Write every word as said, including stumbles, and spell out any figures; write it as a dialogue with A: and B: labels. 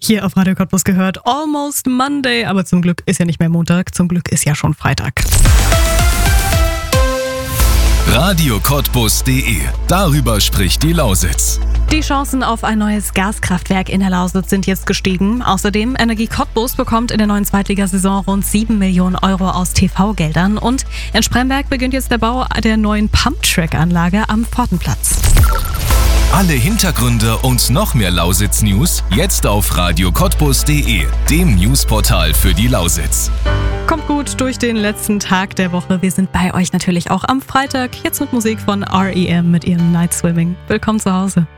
A: Hier auf Radio Cottbus gehört Almost Monday, aber zum Glück ist ja nicht mehr Montag, zum Glück ist ja schon Freitag.
B: radio cottbus punkt de. Darüber spricht die Lausitz.
A: Die Chancen auf ein neues Gaskraftwerk in der Lausitz sind jetzt gestiegen. Außerdem, Energie Cottbus bekommt in der neuen Zweitligasaison rund sieben Millionen Euro aus T V-Geldern. Und in Spremberg beginnt jetzt der Bau der neuen Pumptrack-Anlage am Pfortenplatz.
B: Alle Hintergründe und noch mehr Lausitz-News jetzt auf radio cottbus punkt de, dem Newsportal für die Lausitz.
A: Kommt gut durch den letzten Tag der Woche. Wir sind bei euch natürlich auch am Freitag. Jetzt mit Musik von R E M mit ihrem Night Swimming. Willkommen zu Hause.